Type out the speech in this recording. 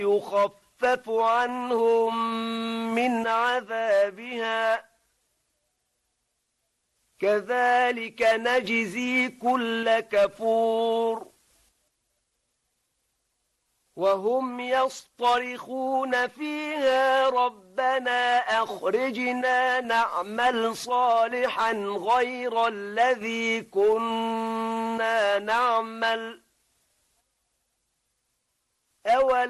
يخفف عنهم من عذابها كذلك نجزي كل كفور وهم يصطرخون فيها ربنا أخرجنا نعمل صالحا غير الذي كنا نعمل